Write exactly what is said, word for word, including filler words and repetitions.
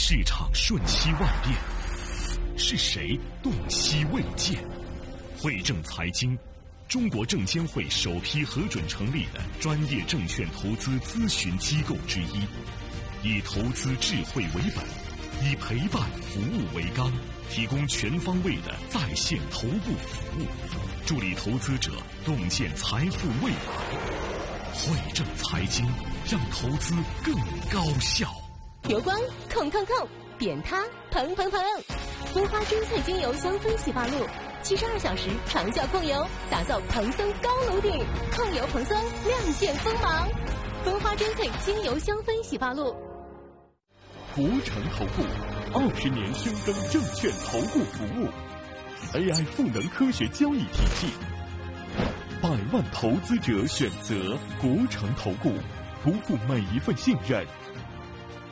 市场瞬息万变，是谁洞悉未见？汇正财经，中国证监会首批核准成立的专业证券投资咨询机构之一，以投资智慧为本，以陪伴服务为纲，提供全方位的在线头部服务，助力投资者洞见财富未来。汇正财经，让投资更高效。 油光控控控，扁塌砰砰砰！蜂花珍萃精油香氛洗发露，七十二小时长效控油，打造蓬松高颅顶，控油蓬松，亮剑锋芒。蜂花珍萃精油香氛洗发露。 国诚投顾二十年深耕证券投顾服务 ，A I 赋能科学交易体系，百万投资者选择国诚投顾，不负每一份信任，